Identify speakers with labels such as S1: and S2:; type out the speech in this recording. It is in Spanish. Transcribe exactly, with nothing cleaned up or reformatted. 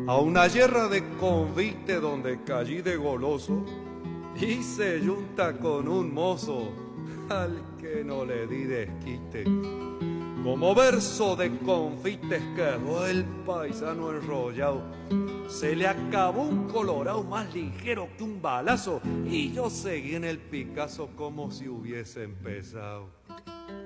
S1: a una yerra de convite donde caí de goloso y se junta con un mozo al que no le di desquite. Como verso de confites quedó el paisano enrollado. Se le acabó un colorado más ligero que un balazo y yo seguí en el Picasso como si hubiese empezado.